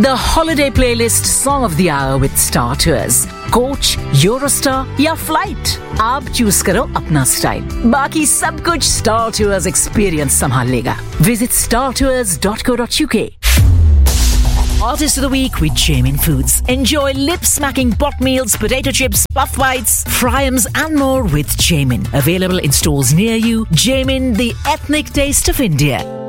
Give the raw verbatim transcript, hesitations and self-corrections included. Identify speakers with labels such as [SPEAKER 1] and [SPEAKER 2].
[SPEAKER 1] The holiday playlist song of the hour with Star Tours. Coach, Eurostar या flight, आप choose करो अपना style. बाकी सब कुछ Star Tours experience संभाल लेगा. Visit star tours dot co dot uk. Artist of the Week with Jamin Foods. Enjoy lip-smacking pot meals, potato chips, puff bites, fryums and more with Jamin. Available in stores near you. Jamin, the ethnic taste of India.